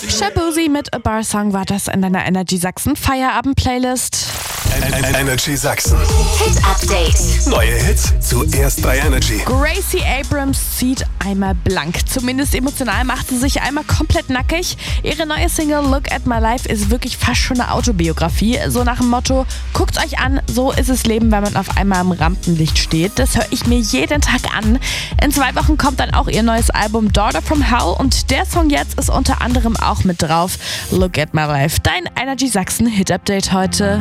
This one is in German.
Shaboozey mit A Bar Song war das in deiner Energy Sachsen Feierabend-Playlist. Energy Sachsen. Hit Update. Neue Hits zuerst bei Energy. Gracie Abrams zieht einmal blank. Zumindest emotional macht sie sich einmal komplett nackig. Ihre neue Single Look at My Life ist wirklich fast schon eine Autobiografie. So nach dem Motto, guckt's euch an, so ist es Leben, wenn man auf einmal im Rampenlicht steht. Das höre ich mir jeden Tag an. In 2 Wochen kommt dann auch ihr neues Album Daughter from Hell und der Song jetzt ist unter anderem auch mit drauf. Look at My Life, dein Energy Sachsen Hit Update heute.